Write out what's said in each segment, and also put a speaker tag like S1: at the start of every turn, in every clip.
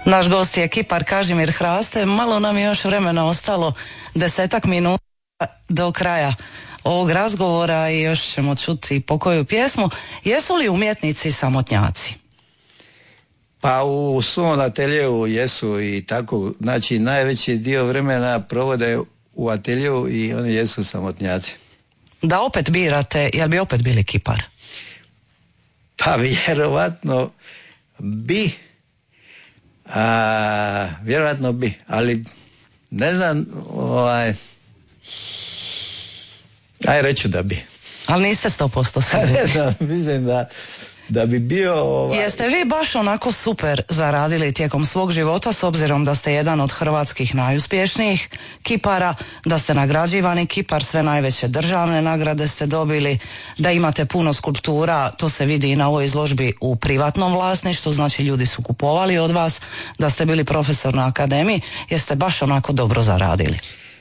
S1: Naš gost je kipar Kažimir Hraste. Malo nam je još vremena ostalo, 10 minuta do kraja ovog razgovora i još ćemo čuti pokoju pjesmu. Jesu li umjetnici samotnjaci?
S2: Pa u svom ateljeu jesu i tako, znači najveći dio vremena provode u ateljeu i oni jesu samotnjaci.
S1: Da opet birate, jel bi opet bili kipar?
S2: Pa vjerovatno bi, vjerovatno bi, ali ne znam, aj reću da bi.
S1: Ali niste 100% sigurni.
S2: Ne znam, mislim da bi bio...
S1: Jeste vi baš onako super zaradili tijekom svog života, s obzirom da ste jedan od hrvatskih najuspješnijih kipara, da ste nagrađivani kipar, sve najveće državne nagrade ste dobili, da imate puno skulptura, to se vidi i na ovoj izložbi u privatnom vlasništvu, znači ljudi su kupovali od vas, da ste bili profesor na akademiji, jeste baš onako dobro zaradili?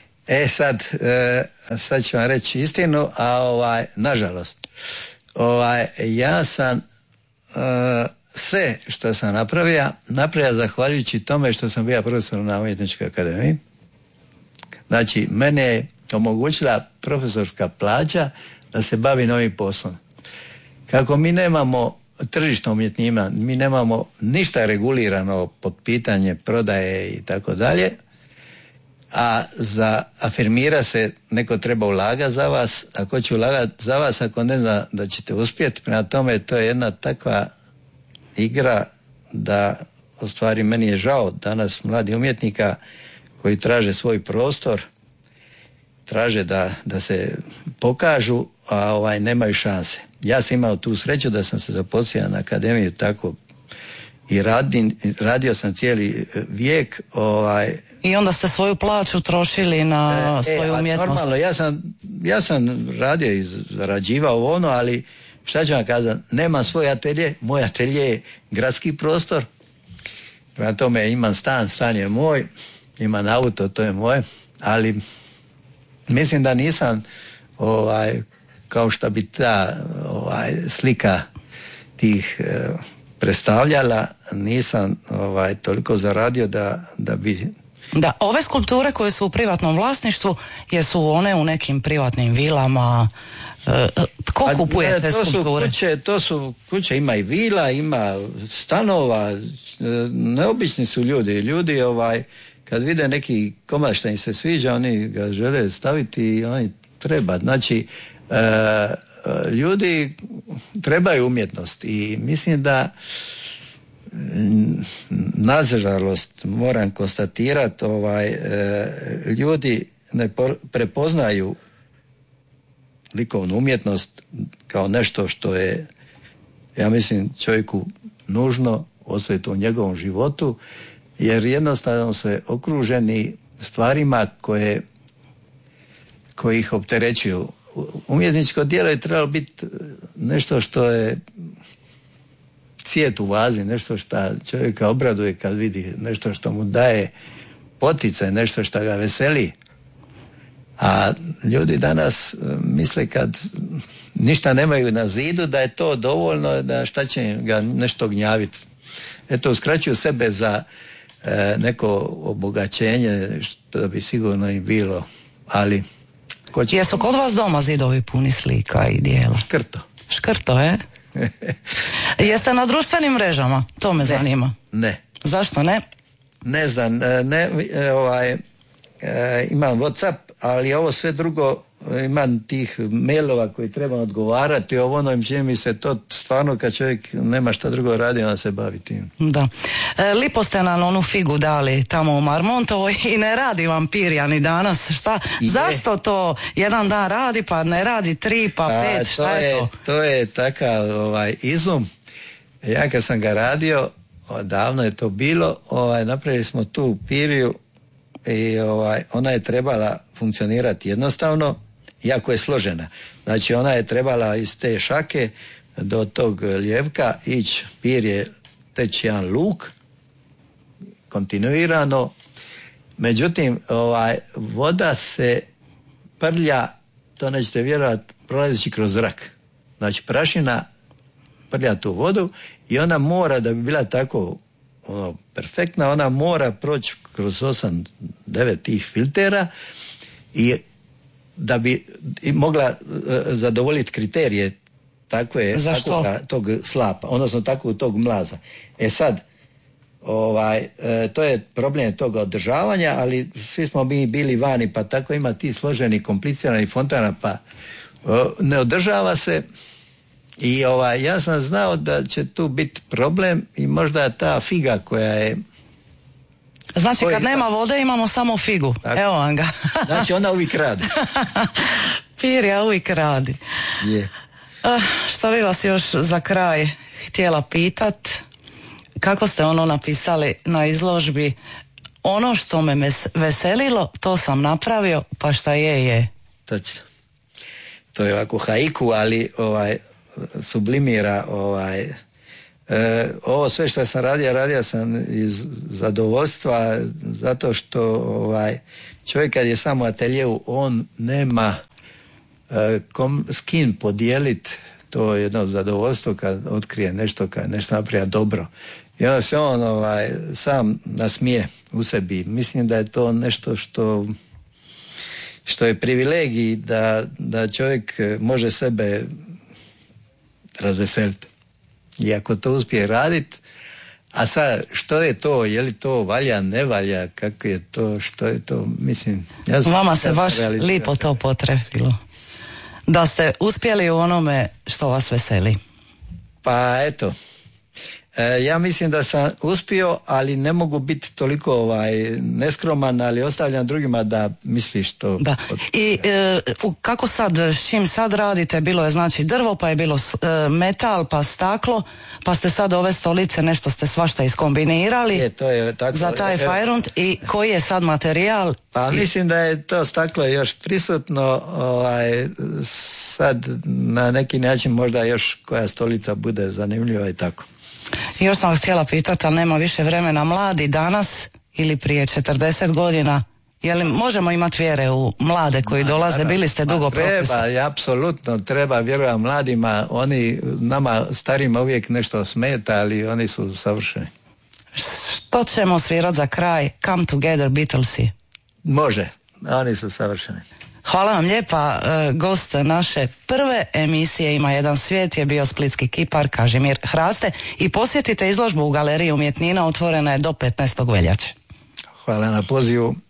S2: Sad ću vam reći istinu, a nažalost, ja sam sve što sam napravio zahvaljujući tome što sam bio profesor na Umjetničkoj akademiji. Znači, mene je omogućila profesorska plaća da se bavim ovim poslom. Kako mi nemamo tržišno umjetnina, mi nemamo ništa regulirano pod pitanje prodaje i tako dalje, a za afirmira se neko treba ulagati za vas, ako će ulagati za vas ako ne zna da ćete uspjeti. Prema tome to je jedna takva igra da u stvari meni je žao danas mladi umjetnika koji traže svoj prostor, traže da se pokažu, a nemaju šanse. Ja sam imao tu sreću da sam se zaposlio na akademiju tako i radio sam cijeli vijek.
S1: I onda ste svoju plaću trošili na svoju umjetnost.
S2: Normalno, ja sam radio i zarađivao ali šta ću vam kazati, nemam svoj atelje, moj atelje je gradski prostor, prema tome imam stan je moj, imam auto, to je moje, ali mislim da nisam kao što bi ta slika tih predstavljala, nisam toliko zaradio da bi...
S1: Da, ove skulpture koje su u privatnom vlasništvu, jesu one u nekim privatnim vilama? Tko kupuje te skulpture?
S2: To su kuće, ima i vila, ima stanova, neobični su ljudi kad vide neki komad što im se sviđa, oni ga žele staviti i oni treba. Znači, ljudi trebaju umjetnost i mislim da nažalost moram konstatirati ljudi ne prepoznaju likovnu umjetnost kao nešto što je, ja mislim, čovjeku nužno osjetiti u njegovom životu, jer jednostavno se okruženi stvarima koje ih opterećuju. Umjetničko djelo je trebalo biti nešto što je cvijet u vazi, nešto što čovjeka obraduje kad vidi, nešto što mu daje poticaj, nešto što ga veseli. A ljudi danas misle kad ništa nemaju na zidu da je to dovoljno, da šta će ga nešto gnjaviti. Eto, uskraćuju sebe za neko obogaćenje što bi sigurno i bilo, ali...
S1: Jesu kod vas doma zidovi puni slika i dijela? Škrto, Jeste na društvenim mrežama? To me zanima.
S2: Ne.
S1: Zašto ne?
S2: Ne znam, imam WhatsApp, ali ovo sve drugo, imam tih mailova koji treba odgovarati, čini mi se to stvarno kad čovjek nema šta drugo radi, on se bavi tim.
S1: Da. Lipo ste nam onu figu dali tamo u Marmontovoj i ne radi vam pirja ni danas, šta? Zašto to jedan dan radi, pa ne radi 3, pa 5, šta je to?
S2: To je takav izum. Ja kad sam ga radio, davno je to bilo, napravili smo tu piriju i ona je trebala funkcionirati jednostavno, iako je složena. Znači ona je trebala iz te šake do tog lijevka ići pirje, teći jedan luk kontinuirano. Međutim, voda se prlja, to nećete vjerovati, prolazeći kroz zrak. Znači prašina prlja tu vodu i ona mora, da bi bila tako perfektna, ona mora proći kroz 8-9 tih filtera i da bi mogla zadovoljiti kriterije takve tog slapa, odnosno takvog tog mlaza. Sad, to je problem toga održavanja, ali svi smo mi bili vani, pa tako ima ti složeni, komplicirani fontana, pa ne održava se. I ja sam znao da će tu biti problem i možda ta figa koja je...
S1: Znači kad nema vode imamo samo figu. Tako. Evo vam ga.
S2: Znači ona uvijek radi.
S1: Pirja uvijek radi.
S2: Je.
S1: Što bi vas još za kraj htjela pitat, kako ste napisali na izložbi, ono što me veselilo, to sam napravio, pa šta je. Točno.
S2: To je ovako haiku, ali sublimira ovo sve što sam radio sam iz zadovoljstva, zato što čovjek kad je samo u ateljeu, on nema s kim podijeliti to jedno zadovoljstvo kad otkrije nešto, kad nešto napravlja dobro. I onda se on sam nasmije u sebi. Mislim da je to nešto što je privilegij da čovjek može sebe razveseliti. I ako to uspije raditi, a sad što je to, je li to valja, ne valja, kako je to, što je to, mislim...
S1: Vama se baš lipo to potrefilo. Da ste uspjeli u onome što vas veseli.
S2: Pa eto, ja mislim da sam uspio, ali ne mogu biti toliko neskroman, ali ostavljam drugima da misliš to.
S1: Da. I kako sad, s čim sad radite? Bilo je znači drvo, pa je bilo metal, pa staklo, pa ste sad ove stolice, nešto ste svašta iskombinirali
S2: to je tako,
S1: za taj fajrunt. I koji je sad materijal?
S2: Pa mislim da je to staklo još prisutno, sad na neki način možda još koja stolica bude zanimljiva i tako.
S1: Još sam vas htjela pitati, ali nema više vremena, mladi danas ili prije 40 godina, je li možemo imati vjere u mlade koji dolaze, bili ste dugo profesor?
S2: Treba, apsolutno treba vjerovati mladima, oni nama starima uvijek nešto smeta, ali oni su savršeni.
S1: Što ćemo svirati za kraj? Come Together, Beatlesi.
S2: Može, oni su savršeni.
S1: Hvala vam lijepa. Gost naše prve emisije Ima jedan svijet je bio splitski kipar Kažimir Hraste i posjetite izložbu u Galeriji umjetnina, otvorena je do 15. veljače.
S2: Hvala na pozivu.